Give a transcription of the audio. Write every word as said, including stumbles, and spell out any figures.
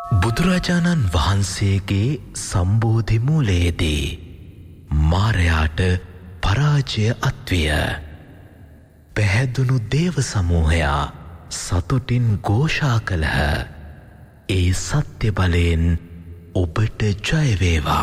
බුදුරජාණන් වහන්සේගේ සම්බෝධි මූලයේදී මාරයාට පරාජය අත්විය. පැහැදුණු දේව සමූහයා සතුටින් ഘോഷා කළහ. ඒ සත්‍ය බලයෙන් ඔබට ජය වේවා.